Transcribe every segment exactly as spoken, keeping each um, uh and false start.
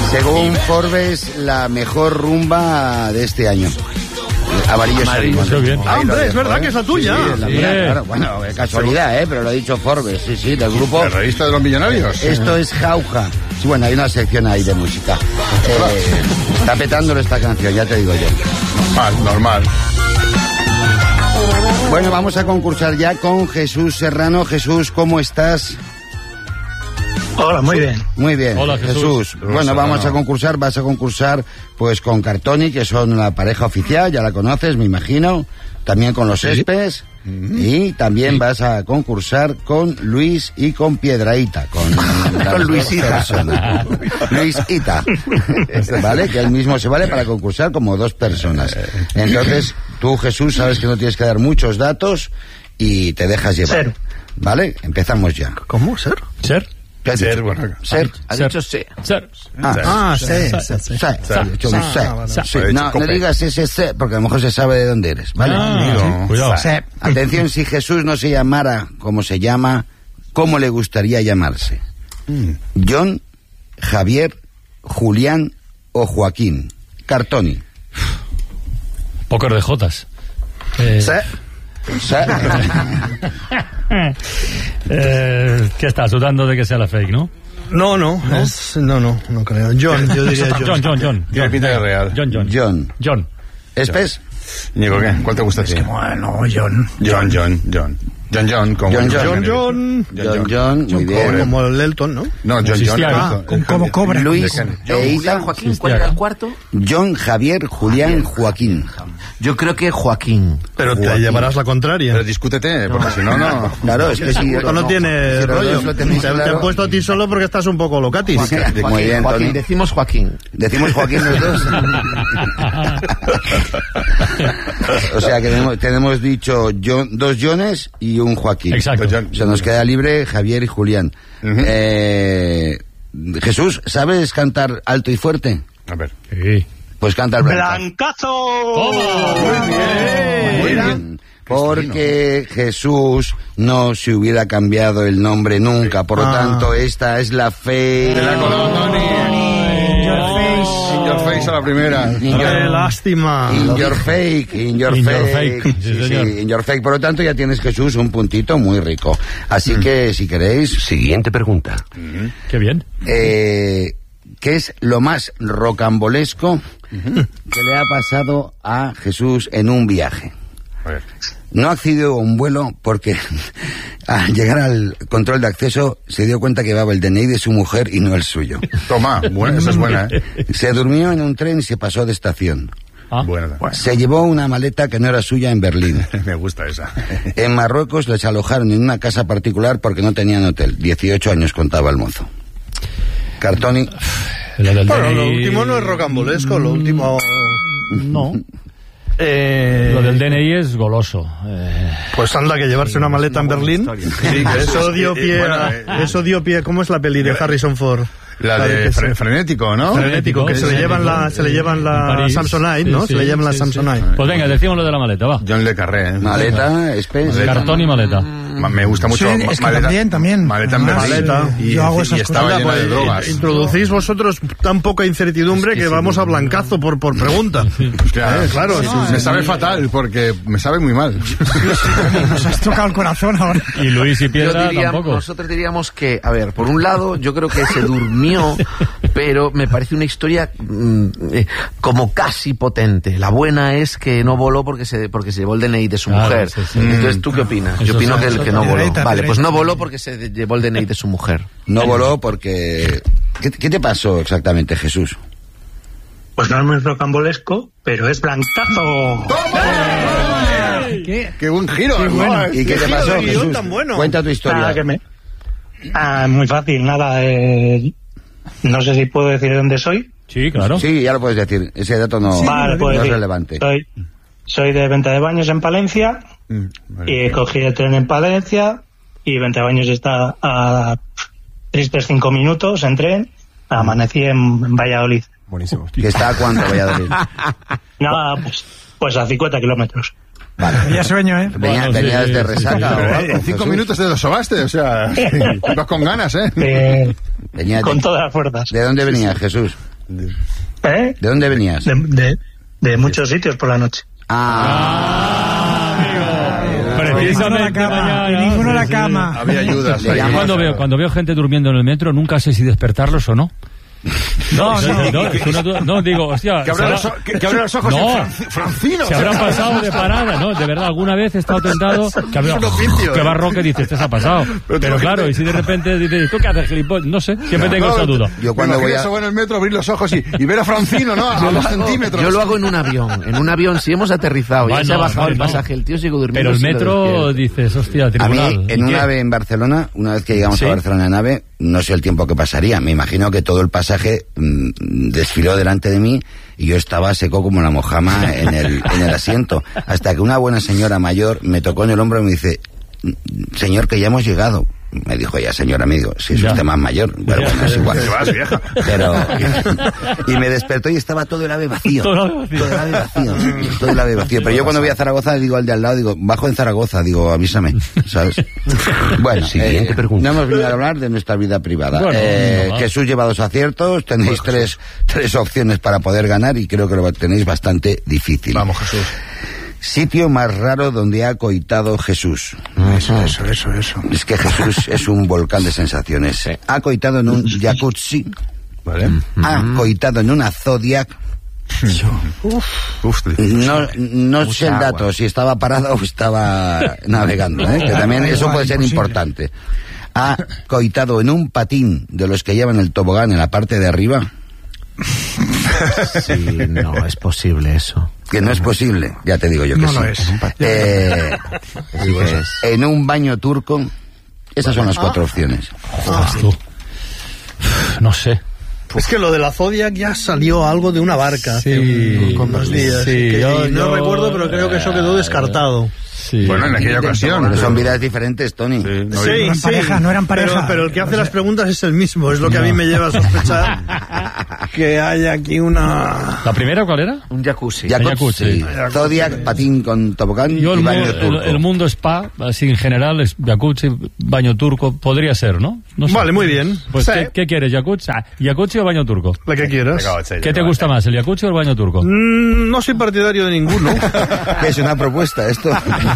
Según Forbes, la mejor rumba de este año. Amarillo Amarillo, bien. Ah, hombre, es verdad, ¿eh? Que es la tuya. Sí, es la Sí. mía, claro. Bueno, es casualidad, ¿eh? Pero lo ha dicho Forbes, sí, sí, del grupo. ¿La revista de los millonarios? Esto es Jauja. Sí, bueno, hay una sección ahí de música. Eh, está petándolo esta canción, ya te digo yo. Normal, normal. Bueno, vamos a concursar ya con Jesús Serrano. Jesús, ¿cómo estás? Hola, muy bien. Muy bien. Hola, Jesús. Bueno, vamos a concursar, vas a concursar pues con Cartoni, que son la pareja oficial, ya la conoces, me imagino. También con los Espes. Y también sí. vas a concursar con Luis y con Piedrahita. Con, con Luisita. Luisita. ¿Vale? Que él mismo se vale para concursar como dos personas. Entonces, tú, Jesús, sabes que no tienes que dar muchos datos y te dejas llevar. Ser. ¿Vale? Empezamos ya. ¿Cómo? ¿Ser? ¿Ser? ¿Qué has Ser, dicho? bueno. Ser. Ha Ser. dicho sí. Ser. Ah, Ah, sí. Ser. sí, sí. Ser. Ser. He dicho un Ah, ser. vale. Sí. He dicho No, no cope. digas ese ser, porque a lo mejor se sabe de dónde eres, ¿vale? Ah, Amigo. cuidado. Sí. Atención, si Jesús no se llamara como se llama, ¿cómo le gustaría llamarse? Mm. John, Javier, Julián o Joaquín. Cartoni. Póker de Jotas. Eh, Sí. Sí. eh, ¿Qué estás dudando de que sea la fake, no? No, no, ¿No? Es, no, no, no creo. John, yo diría John. John, John, John. Tiene pinta de real. John, John. John. John. ¿Espes? Ñigo, ¿qué? ¿Cuál te gusta a ti? Bueno, John. John, John, John. John, John, como John, John, John, John. John, John, muy bien. Como el Elton, ¿no? No, John, John. Existía, Ah, ¿no? ¿Cómo cobra? Luis, John, e Ita, Julián, Joaquín, ¿cuál era el cuarto? John, Javier, Julián, Joaquín. Yo creo que Joaquín. Pero te Joaquín. llevarás la contraria. Pero discútete, porque si no, no. Claro, es que si... Esto no tiene si los rollo. dos lo tenéis Te, te claro. he puesto a ti solo porque estás un poco locatis. Joaquín, Muy bien, Joaquín, Tony. decimos Joaquín. Decimos Joaquín los dos. O sea que tenemos, tenemos dicho John, dos Johnes y un Joaquín. Exacto. John. O sea, nos queda libre Javier y Julián. Ujú. eh, Jesús, ¿sabes cantar alto y fuerte? A ver. Sí. Pues canta el Blanca. ¡Blancazo! Muy bien. Muy bien. Porque Jesús no se hubiera cambiado el nombre nunca. Por lo Ah. tanto, esta es la fe. Te la he colado, Tony. In your face a la primera. In your- Qué lástima. In your fake, in your In your fake. fake, sí, Sí, sí, señor. in your fake. Por lo tanto, ya tienes, Jesús, un puntito muy rico. Así que, si queréis, siguiente pregunta. Qué bien. Eh, ¿Qué es lo más rocambolesco que le ha pasado a Jesús en un viaje? A ver. No accedió a un vuelo porque al llegar al control de acceso se dio cuenta que llevaba el D N I de su mujer y no el suyo. Toma, buena, esa es buena, ¿eh? Se durmió en un tren y se pasó de estación. Ah. Buena. Se llevó una maleta que no era suya en Berlín. Me gusta esa. En Marruecos les alojaron en una casa particular porque no tenían hotel. dieciocho años contaba el mozo. Cartoni. Lo del Bueno, D N I... lo último no es rocambolesco, lo último... No. Eh, Lo del D N I es goloso. Eh, Pues anda, que llevarse una maleta en Berlín. Sí, que eso dio pie Bueno, a, eh, eso dio pie, ¿cómo es la peli de Harrison Ford? La de que fre- se- frenético, ¿no? Frenético, que se le Sí, llevan la, sí, se le llevan en la París. Samsonite, ¿no? Sí, Se le sí, llevan la sí, Samsonite. Pues venga, decimos lo de la maleta, va. John Le Carré, ¿eh? Maleta, Spence. Cartón y maleta. Ma- Me gusta mucho. Sí, ma- es que maleta, también, también. Maleta en Además, Berlín. maleta. Y, Yo hago y esas estaba cosas. llena de Pues, drogas. introducís vosotros tan poca incertidumbre que vamos a blancazo por, por pregunta. Claro, Eh, claro, sí, sí, me sí. sabe fatal porque me sabe muy mal. Nos has tocado el corazón ahora. Y Luis y Yo Piedra diría- tampoco. nosotros diríamos que, a ver, por un lado, yo creo que se durmió, pero me parece una historia mm, eh, como casi potente. La buena es que no voló porque se porque se llevó el D N I de su Claro, mujer. sí, sí. Entonces, ¿tú qué opinas? Eso Yo opino sí, que, el eso que no voló. Piedrita, Vale, pues no Piedrita. voló porque se llevó el D N I de su mujer. No voló porque... ¿Qué, qué te pasó exactamente, Jesús? Pues no es muy rocambolesco, pero es blancazo. ¿Qué? ¡Qué buen giro! Qué ¿no? bueno. ¿Y qué te giro pasó, de guión Jesús? tan bueno. Cuenta tu historia. Nada, que me... Ah, muy fácil, nada. Eh... No sé si puedo decir de dónde soy. Sí, claro. Sí, ya lo puedes decir. Ese dato no, Vale, no puedo es decir. relevante. Soy, soy de Venta de Baños en Palencia Mm, vale. y cogí el tren en Palencia y Venta de Baños está a tristes cinco minutos en tren. Amanecí en, en Valladolid. Buenísimo. ¿Que está a cuánto, Valladolid? Nada, pues, pues a cincuenta kilómetros. Había sueño, ¿eh? Venía, Bueno, venías sí, de sí, resaca Pero, o eh, algo, en cinco Jesús. minutos te lo sobaste, o sea, ibas con ganas, ¿eh? Eh, Venía con de, todas las fuerzas. ¿De dónde venías, Jesús? ¿Eh? ¿De dónde venías? De, de, de muchos sitios por la noche. Ah, Precisamente cama, mañana. ninguno a la Sí, sí. cama. Había ayudas. Le ahí. llamo- Cuando veo, cuando veo gente durmiendo en el metro, nunca sé si despertarlos o no. No, no, no, es una duda. No, digo, hostia. Que abra se los, habrá- o- que, que abra los ojos No. en Franci- Francino. Se habrán pasado de parada, ¿no? De verdad, alguna vez he estado tentado que había un oficio, que ¿eh? barroque dices, esto se ha pasado. Pero Pero tú claro, imagínate- y si de repente dices, ¿tú qué haces, gilipollas? No sé, siempre tengo No, esa duda. yo cuando voy a... Eso en el metro, abrir los ojos y, y ver a Francino, ¿no? A dos centímetros. Yo lo hago en un avión. En un avión, si hemos aterrizado, ya Bueno, se ha bajado no, el no. pasaje, el tío sigue durmiendo. Pero el sin lo metro despierta. dices, hostia, A tribunal. mí, en ¿Y una qué? ave en Barcelona, una vez que llegamos ¿Sí? a Barcelona en nave, no sé el tiempo que pasaría. Me imagino que todo el pasaje mm, desfiló delante de mí y yo estaba seco como la mojama en el, en el asiento. Hasta que una buena señora mayor me tocó en el hombro y me dice, señor, que ya hemos llegado. Me dijo ella, señora, me digo, si es Ya. usted más mayor. Pero bueno, es igual. Te vas, vieja. Pero, y me despertó y estaba todo el ave vacío. Todo el ave vacío. Todo el ave vacío. Todo el ave vacío. Pero yo cuando voy a Zaragoza le digo al de al lado, digo, bajo en Zaragoza, digo, avísame, ¿sabes? Bueno, Siguiente eh, pregunta. no hemos venido a hablar de nuestra vida privada. Bueno, Eh, no va. Jesús lleva dos aciertos, tenéis tres, tres opciones para poder ganar y creo que lo tenéis bastante difícil. Vamos, Jesús. Sitio más raro donde ha coitado Jesús. Eso, eso, eso, eso. Es que Jesús es un volcán de sensaciones. Ha coitado en un jacuzzi. Vale. Ha coitado en una Zodiac. Uf, No, no Mucha sé el dato, agua. si estaba parado o estaba navegando, ¿eh? Que también eso puede ser importante. Ha coitado en un patín de los que llevan el tobogán en la parte de arriba, Sí, no, es posible eso. que no es posible, ya te digo yo que No sí. lo es. Eh, en un baño turco, esas son las cuatro opciones. Joder, tú. No sé. Es que lo de la Zodiac ya salió algo de una barca hace Sí, un- unos días. sí, que- yo- y no yo- recuerdo, pero creo que eso quedó descartado. Sí. Bueno, en aquella ocasión. Pero son vidas diferentes, Tony. Sí, no Sí, había- eran pareja, no eran pareja. Pero, pero el que hace las preguntas es el mismo, es lo que a mí me lleva a sospechar que hay aquí una... ¿La primera cuál era? Un jacuzzi. Jacuzzi, Jacuzzi. Zodiac, patín con tobogán Yo y el, baño mu- el, turco. el mundo spa, así en general, es jacuzzi, baño turco, podría ser, ¿no? No sé. Vale, muy bien. Pues, Sí. ¿qué, qué quieres, jacuzzi? Ah, ¿Jacuzzi o baño turco? La que quieras. ¿Qué te gusta más, el jacuzzi o el baño turco? Mm, no soy partidario de ninguno. Es una propuesta esto.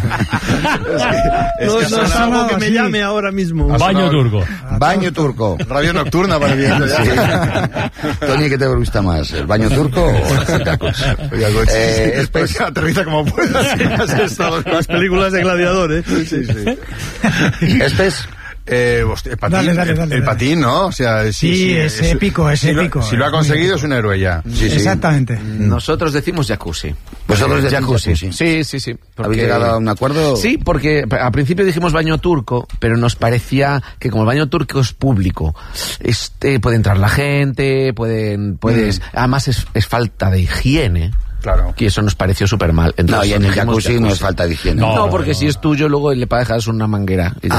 no que no ha es sonado algo que me así. llame ahora mismo. Baño turco. Baño turco. Radio nocturna para bien. Sí. Tony, ¿qué te gusta más? ¿El baño turco o el jacuzzi? Eh, es Pues aterriza como puedas. Has estado- Las películas de gladiadores. Sí, sí. Espes, Eh, hostia, el patín, Dale, dale, el- dale, el, dale. patín, ¿no? O sea, sí, Sí, es épico, es si lo- épico. si lo ha conseguido, es un héroe ya. sí, sí. Exactamente. Nosotros decimos jacuzzi. Vosotros decís jacuzzi. jacuzzi. Sí, sí, sí. ¿Habéis porque- llegado a un acuerdo? Sí, porque al principio dijimos baño turco, pero nos parecía que como el baño turco es público, este puede entrar la gente, pueden, puedes, además es, es falta de higiene. Claro. Y eso nos pareció súper mal. No, y en el dijimos jacuzzi no es falta de higiene. No, No, porque no, si no. es tuyo, luego le dejas una manguera. Y ya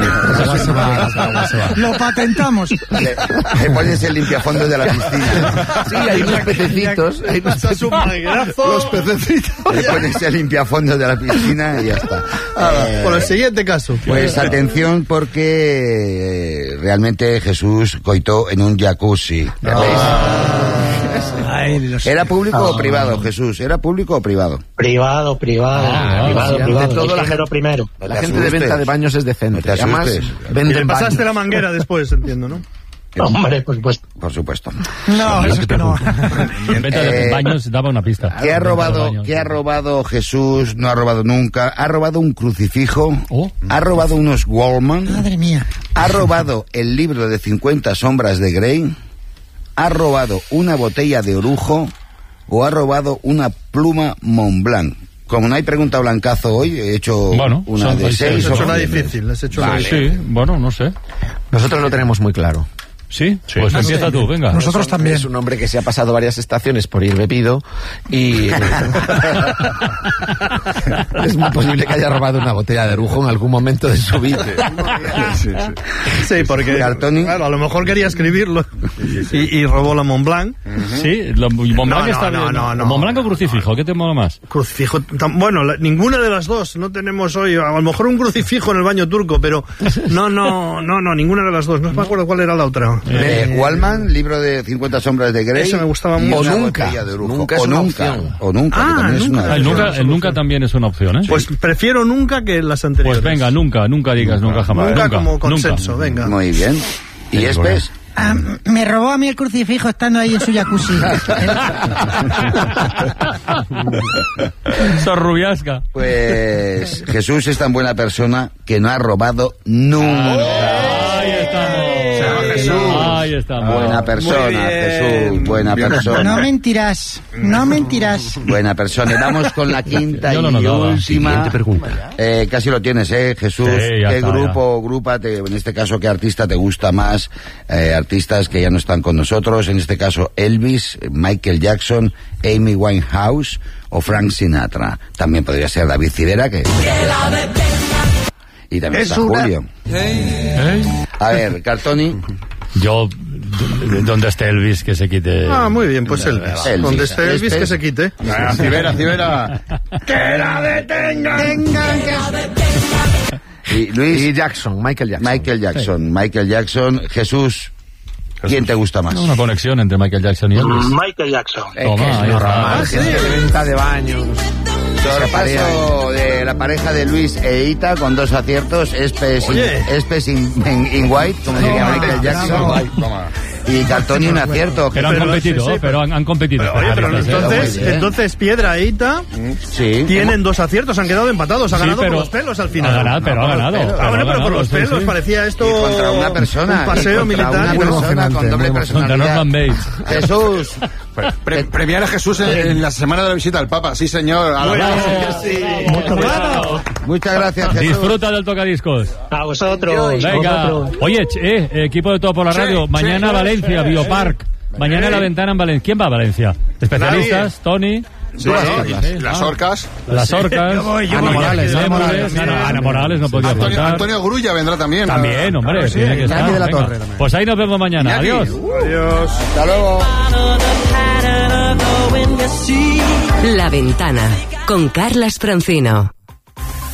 está. Lo patentamos. Le, le pones el limpiafondo de la piscina. Sí, hay unos pececitos. Hay unos Estás un manguerazo. Los pececitos. Le pones el limpiafondo de la piscina y ya está. Ah, Eh, por el siguiente caso. Pues atención porque eh, realmente Jesús coitó en un jacuzzi. ¿Ya Ay, los- veis? ¿Era público o privado, Jesús? ¿Era público o privado? Privado, privado, Ah, privado, sí, privado. ante todo Hay la primero, primero. No La te gente de asustes. venta de baños es decente. No te Además, asustes. Y venden le pasaste baños. la manguera después, entiendo, ¿no? Hombre, por supuesto. Por supuesto. No, eso es que no. En venta de Eh, baños daba una pista. ¿Qué ha Venta de robado, baños. ¿Qué ha robado Jesús? No ha robado nunca. Ha robado un crucifijo. Oh. Ha robado unos Wallman. Madre mía. Ha robado el libro de cincuenta sombras de Grey. Ha robado una botella de orujo. O ha robado una pluma Montblanc. Como no hay pregunta blancazo hoy, he hecho Bueno, una son- de hay seis. Has hecho una opciones. difícil, has hecho una Sí, difícil. sí, bueno, no sé. Nosotros lo tenemos muy claro. ¿Sí? Pues empieza tú, venga. Nosotros Es un- también. Es un hombre que se ha pasado varias estaciones por ir bebido y es muy posible que haya robado una botella de orujo en algún momento de su vida. Sí, sí. Sí, porque Cartoni. claro, a lo mejor quería escribirlo y, y robó la Montblanc. Sí, lo, Montblanc No, no, está no, bien. no, no. ¿Montblanc o crucifijo? ¿Qué te mola más? Crucifijo, tam- bueno, la- ninguna de las dos, no tenemos hoy, a lo mejor un crucifijo en el baño turco, pero no, no, no, no, ninguna de las dos, no me acuerdo cuál era la otra. libro. Eh, Wallman, libro de cincuenta sombras de Grey. Eso me gustaba y mucho. una O nunca. botella de orujo. Nunca es o una nunca. opción. O nunca. Ah, que también es nunca. una El opción. nunca, el nunca también es una opción, ¿eh? Pues prefiero nunca que las anteriores. Pues venga, nunca, nunca digas nunca jamás. Nunca, Nunca, como nunca. consenso, venga. Muy bien. ¿Y Sí, Espes? Ah, me robó a mí el crucifijo estando ahí en su jacuzzi. Sorrubiasca. Pues Jesús es tan buena persona que no ha robado nunca. Ahí estamos. Ahí estamos. Buena Muy persona, bien. Jesús, buena Bien. persona. No mentirás, no mentirás. Buena persona. Y vamos con la quinta Yo y lo notaba. última. Siguiente pregunta. Eh, casi lo tienes, ¿eh, Jesús? Sí, ya ¿Qué está, grupo, grupa, te, en este caso, qué artista te gusta más? Eh, artistas que ya no están con nosotros, en este caso Elvis, Michael Jackson, Amy Winehouse o Frank Sinatra. También podría ser David Civera, que... Y también Es está una- Julio. ¿Eh? A ver, Cartoni. Yo, d- donde esté Elvis, que se quite. Ah, muy bien, pues Elvis. Elvis. Donde esté Elvis, Este- que se quite. Ah, Civera, Civera. Y Luis. Y Jackson, Michael Jackson. Michael Jackson. Michael Jackson. Jesús, ¿quién te gusta más? Una conexión entre Michael Jackson y Elvis. Michael Jackson. Toma, ahí está. Ah, sí, de venta de baños. Sorpaso de la pareja de Luis e Ita con dos aciertos. Espes in, Oye. Espes in, in- in White, como diría Michael Jackson. Toma. Y Cartoni un acierto. Pero han Pero, competido, sí, sí, pero han, han competido. Pero, oye, pero Fíjate, ¿eh? entonces, muy bien. entonces Piedra e Ita Sí. tienen dos aciertos, han quedado empatados, ha Sí, ganado pero- por los pelos al final. Ha ganado, pero ha ganado. pelos. Ah, pero bueno, ha pero por ganado, los sí, pelos sí. parecía esto Y contra una persona. un paseo y contra militar. una Muy persona emocionante, con doble muy Contra personalidad. Norman Bates. Jesús. Pre- pre- premiar a Jesús en, en la semana de la visita al Papa. Sí, señor. A la Bueno, brava. sí. Cuidado. Muchas gracias, Jesús. Disfruta del tocadiscos. A vosotros. Venga. vosotros. Oye, ch- eh, equipo de Todo por la Sí, Radio. sí, Mañana sí, Valencia, sí, Biopark. Mañana Sí. la ventana en Valencia. ¿Quién va a Valencia? Especialistas, Tony. Sí, y las orcas. Las orcas. Yo voy, yo Ana voy. Morales. Ana Ana Morales. Ana, Ana Morales no podía Antonio, faltar. Antonio Grulla vendrá también. También, hombre. tiene que estar. Iñaki de la Venga. Torre también. Pues ahí nos vemos mañana. Iñaki. Adiós. Adiós. Hasta luego. La Ventana con Carlas Francino.